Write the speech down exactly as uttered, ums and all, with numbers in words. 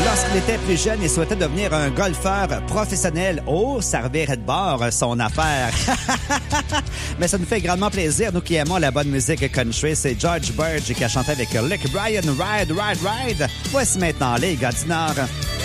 Lorsqu'il était plus jeune, il souhaitait devenir un golfeur professionnel. Oh, ça revirait de bord, son affaire. Mais ça nous fait grandement plaisir, nous qui aimons la bonne musique country. C'est George Burge qui a chanté avec Luke Bryan, Ride, Ride, Ride. Voici maintenant les gars du Nord.